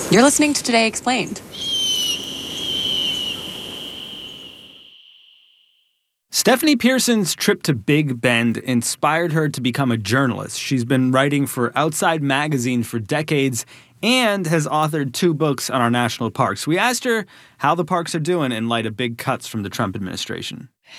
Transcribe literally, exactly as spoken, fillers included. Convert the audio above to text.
You're listening to Today Explained. Stephanie Pearson's trip to Big Bend inspired her to become a journalist. She's been writing for Outside Magazine for decades and has authored two books on our national parks. We asked her how the parks are doing in light of big cuts from the Trump administration.